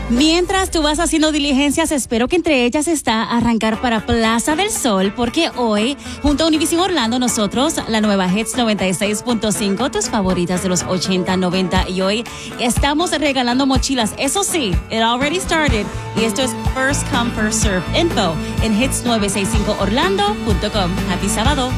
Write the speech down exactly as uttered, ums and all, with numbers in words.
Mientras tú vas haciendo diligencias, espero que entre ellas está arrancar para Plaza del Sol, porque hoy, junto a Univision Orlando, nosotros, la nueva Hits noventa y seis punto cinco, tus favoritas de los ochenta, noventa, y hoy estamos regalando mochilas. Eso sí, it already started, y esto es first come, first serve. Info en hits nueve seis cinco orlando punto com. Happy sábado.